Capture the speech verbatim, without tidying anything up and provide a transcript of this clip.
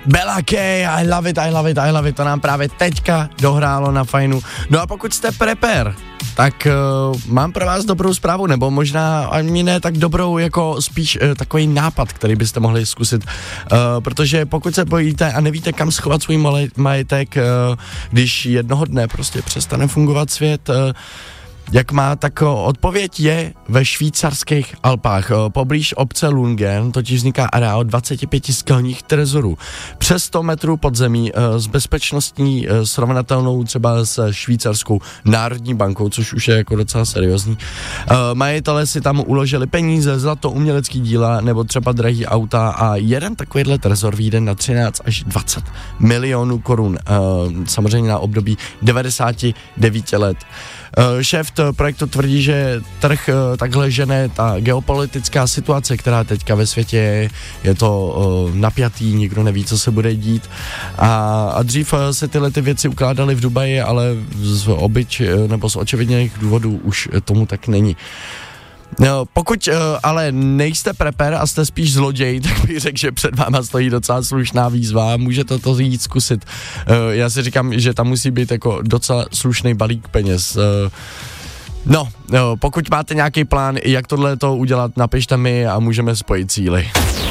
Bella Kay, I love it, I love it, I love it, to nám právě teďka dohrálo na Fajnu. No a pokud jste prepper, tak uh, mám pro vás dobrou zprávu, nebo možná ani ne tak dobrou, jako spíš uh, takový nápad, který byste mohli zkusit, uh, protože pokud se bojíte a nevíte, kam schovat svůj majetek, uh, když jednoho dne prostě přestane fungovat svět, uh, jak má, tak odpověď je ve švýcarských Alpách. Poblíž obce Lungen totiž vzniká areál dvacet pět skalních trezorů. Přes sto metrů pod zemí s bezpečnostní srovnatelnou třeba s švýcarskou národní bankou, což už je jako docela seriózní. Majitelé si tam uložili peníze, zlato, umělecký díla nebo třeba drahý auta a jeden takovýhle trezor vyjde na třináct až dvacet milionů korun. Samozřejmě na období devadesát devět let. Šéf projektu tvrdí, že trh takhle žene ta geopolitická situace, která teďka ve světě je, je to uh, napjatý, nikdo neví, co se bude dít a, a dřív se tyhle ty věci ukládaly v Dubaji, ale z obyč nebo z očividněných důvodů už tomu tak není. No, pokud uh, ale nejste prepper a jste spíš zloděj, tak bych řekl, že před váma stojí docela slušná výzva, můžete to jít zkusit. Uh, já si říkám, že tam musí být jako docela slušný balík peněz. Uh, no, no, pokud máte nějaký plán, jak tohle to udělat, napište mi a můžeme spojit síly.